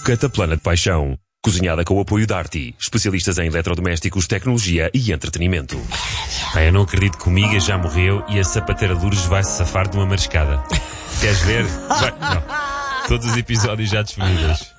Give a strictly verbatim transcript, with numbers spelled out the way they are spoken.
Cataplana de Paixão. Cozinhada com o apoio da Arti, especialistas em eletrodomésticos, tecnologia e entretenimento. Pá, eu não acredito que o Miga já morreu e a sapateira de Lourdes vai se safar de uma mariscada. Queres ver? Vai... Não. Todos os episódios já disponíveis.